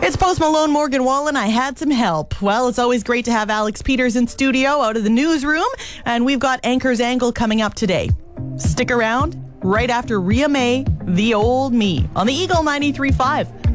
It's Post Malone, Morgan Wallen. I had some help. Well, it's always great to have Alex Peters in studio out of the newsroom, and we've got Anchor's Angle coming up today. Stick around right after Rhea May, The Old Me, on the Eagle 93.5.